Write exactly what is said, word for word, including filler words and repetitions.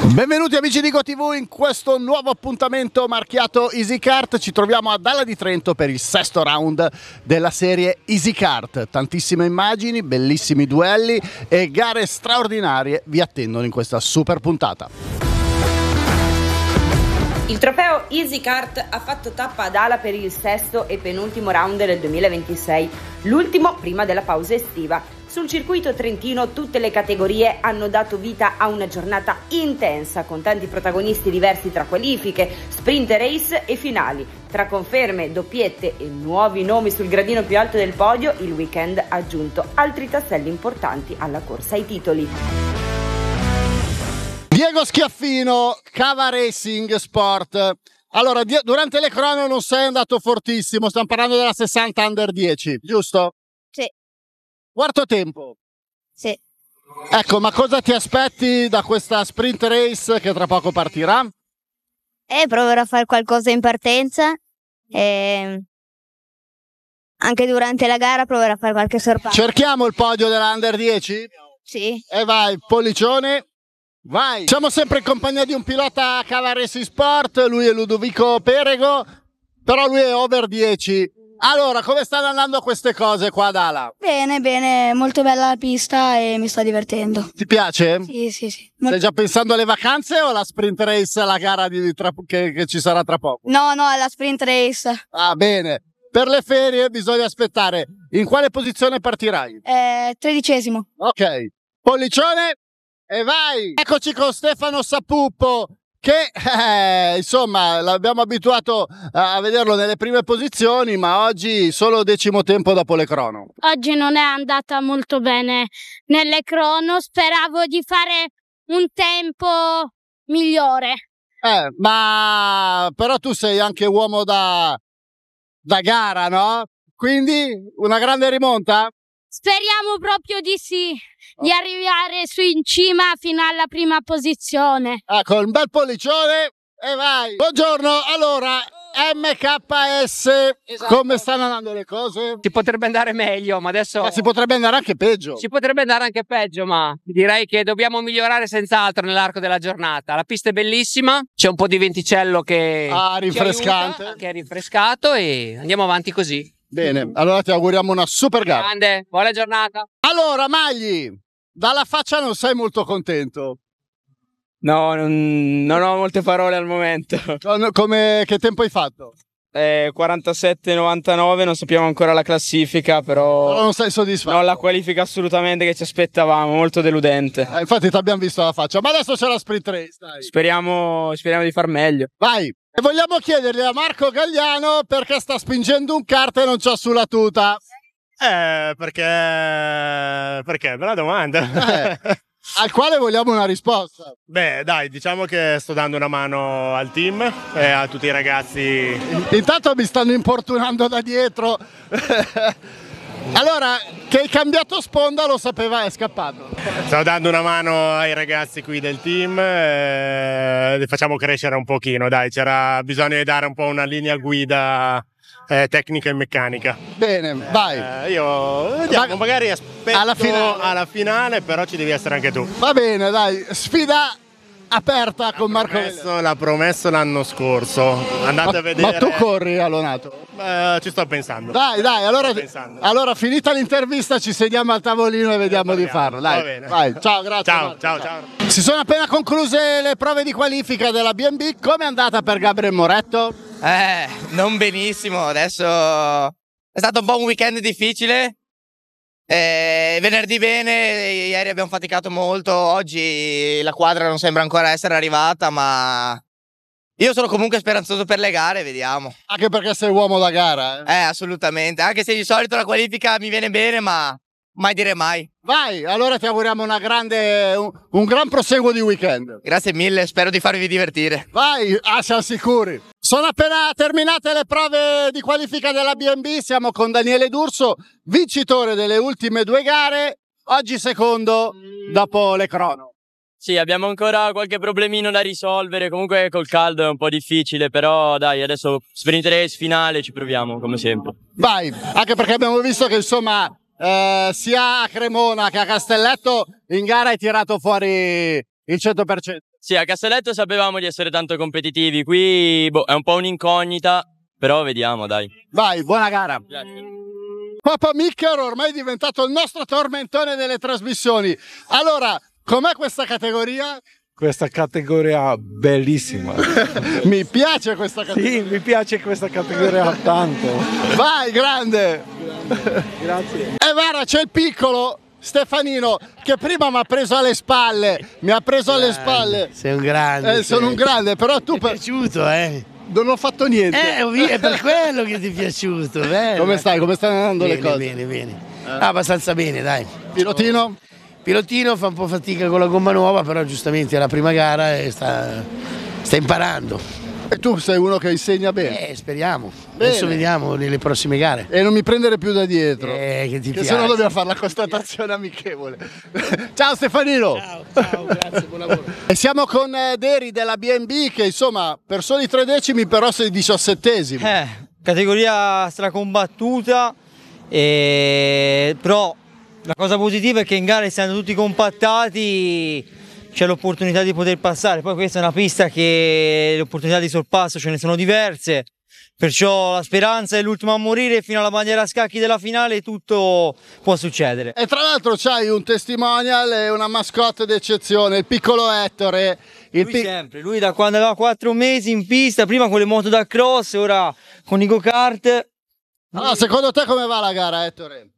Benvenuti amici di GoTV in questo nuovo appuntamento marchiato Easy Kart. Ci troviamo a Dalla di Trento per il sesto round della serie Easy Kart. Tantissime immagini, bellissimi duelli e gare straordinarie vi attendono in questa super puntata. Il trofeo Easy Kart ha fatto tappa ad Ala per il sesto e penultimo round del duemilaventisei, l'ultimo prima della pausa estiva. Sul circuito trentino tutte le categorie hanno dato vita a una giornata intensa con tanti protagonisti diversi tra qualifiche, sprint race e finali. Tra conferme, doppiette e nuovi nomi sul gradino più alto del podio, il weekend ha aggiunto altri tasselli importanti alla corsa ai titoli. Diego Schiaffino, Cava Racing Sport. Allora, durante le crono non sei andato fortissimo, stiamo parlando della sessanta under dieci, giusto? Sì. Quarto tempo. Sì. Ecco, ma cosa ti aspetti da questa sprint race che tra poco partirà? Eh, proverò a fare qualcosa in partenza e anche durante la gara proverò a fare qualche sorpasso. Cerchiamo il podio della under dieci? Sì. E vai, pollicione. Vai! Siamo sempre in compagnia di un pilota Cava Racing Sport, lui è Ludovico Perego, però lui è over dieci. Allora, come stanno andando queste cose qua ad Ala? Bene, bene, molto bella la pista e mi sto divertendo. Ti piace? Sì, sì, sì. Stai già pensando alle vacanze o alla sprint race, alla gara di tra, che, che ci sarà tra poco? No, no, è la sprint race. Ah, bene. Per le ferie bisogna aspettare. In quale posizione partirai? Eh, tredicesimo. Ok. Pollicione. E vai! Eccoci con Stefano Sapuppo che eh, insomma l'abbiamo abituato a vederlo nelle prime posizioni, ma oggi solo decimo tempo dopo le crono. Oggi non è andata molto bene nelle crono, speravo di fare un tempo migliore. Eh, ma però tu sei anche uomo da, da gara, no? Quindi una grande rimonta? Speriamo proprio di sì, di arrivare su in cima fino alla prima posizione. Ecco, un bel pollicione e vai. Buongiorno, allora M K S, esatto. Come stanno andando le cose? Si potrebbe andare meglio, ma adesso... Ma si potrebbe andare anche peggio. Si potrebbe andare anche peggio, ma direi che dobbiamo migliorare senz'altro nell'arco della giornata. La pista è bellissima, c'è un po' di venticello che... Ah, rinfrescante. Aiuta, che è rinfrescato e andiamo avanti così. Bene, allora ti auguriamo una super gara. Grande, buona giornata. Allora, Magli, dalla faccia non sei molto contento? No, non, non ho molte parole al momento. Come, che tempo hai fatto? Eh, quarantasette novantanove, non sappiamo ancora la classifica, però... Però non sei soddisfatto? No, la qualifica assolutamente che ci aspettavamo, molto deludente. Eh, infatti ti abbiamo visto la faccia, ma adesso c'è la sprint race, dai. Speriamo, speriamo di far meglio. Vai! E vogliamo chiedergli a Marco Gagliano perché sta spingendo un kart e non c'ha sulla tuta. Eh, perché... Perché? Bella domanda. Eh, al quale vogliamo una risposta. Beh, dai, diciamo che sto dando una mano al team e a tutti i ragazzi. Intanto mi stanno importunando da dietro. Allora, che hai cambiato sponda lo sapeva, è scappato. Sto dando una mano ai ragazzi qui del team, eh, li facciamo crescere un pochino, dai, c'era bisogno di dare un po' una linea guida eh, tecnica e meccanica. Bene, vai. Eh, io vediamo, Ma... magari aspetto alla finale. alla finale, però ci devi essere anche tu. Va bene, dai, sfida aperta con Marco Gagliano. L'ha promesso l'anno scorso, andate ma, a vedere. Ma tu corri a Lonato? Eh, ci sto pensando. Dai, dai, allora, allora finita l'intervista ci sediamo al tavolino e vediamo eh, di farlo. Dai, va bene. Vai. Ciao, grazie. Ciao, Marco, ciao, ciao, ciao. Si sono appena concluse le prove di qualifica della B and B. Come è andata per Gabriel Moretto? Eh, non benissimo. Adesso è stato un po' un weekend difficile. Eh, venerdì bene, ieri abbiamo faticato molto, oggi la quadra non sembra ancora essere arrivata, ma io sono comunque speranzoso per le gare, vediamo. Anche perché sei uomo da gara, eh? Eh, assolutamente, anche se di solito la qualifica mi viene bene, ma mai dire mai. Vai, allora ti auguriamo una grande, un, un gran proseguo di weekend. Grazie mille, spero di farvi divertire. Vai, ah, siamo sicuri. Sono appena terminate le prove di qualifica della B and B, siamo con Daniele D'Urso, vincitore delle ultime due gare, oggi secondo dopo le crono. Sì, abbiamo ancora qualche problemino da risolvere, comunque col caldo è un po' difficile, però dai, adesso sprint race finale ci proviamo come sempre. Vai, anche perché abbiamo visto che insomma eh, sia a Cremona che a Castelletto in gara hai tirato fuori il cento per cento. Sì, a Castelletto sapevamo di essere tanto competitivi, qui boh, è un po' un'incognita, però vediamo, dai. Vai, buona gara. Grazie. Papa Micker ormai è diventato il nostro tormentone delle trasmissioni. Allora, com'è questa categoria? Questa categoria bellissima. Mi piace questa categoria. Sì, mi piace questa categoria tanto. Vai, grande. Grazie. E guarda, c'è il piccolo Stefanino che prima mi ha preso alle spalle. Mi ha preso grande. alle spalle. Sei un grande. Eh, sono un grande, però tu... Mi è piaciuto, eh. Non ho fatto niente. Eh, è per quello che ti è piaciuto. Bello. Come stai? Come stanno andando bene, le cose? Bene, bene. Eh. Ah, abbastanza bene, dai. Pilotino? Pilotino fa un po' fatica con la gomma nuova, però giustamente è la prima gara e sta, sta imparando. E tu sei uno che insegna bene? Eh, speriamo. Bene. Adesso vediamo nelle prossime gare. E non mi prendere più da dietro. Eh, che ti che piace. se no dobbiamo fare la constatazione amichevole. Ciao Stefanino! Ciao, ciao, grazie, buon lavoro. E siamo con Deri della B and B che insomma per soli tre decimi però sei diciassettesimo. Eh, categoria stracombattuta, e... però la cosa positiva è che in gara, essendo tutti compattati, c'è l'opportunità di poter passare. Poi questa è una pista che le opportunità di sorpasso ce ne sono diverse, perciò la speranza è l'ultima a morire. Fino alla bandiera a scacchi della finale tutto può succedere. E tra l'altro c'hai un testimonial e una mascotte d'eccezione, il piccolo Ettore. Il lui pic sempre, lui da quando aveva quattro mesi in pista, prima con le moto da cross, ora con i go-kart. Ah, secondo te come va la gara, Ettore?